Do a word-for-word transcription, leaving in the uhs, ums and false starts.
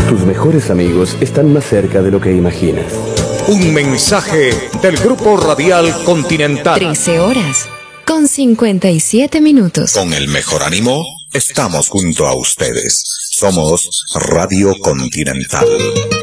Tus mejores amigos están más cerca de lo que imaginas. Un mensaje del Grupo Radial Continental. trece horas con cincuenta y siete minutos. Con el mejor ánimo, estamos junto a ustedes. Somos Radio Continental.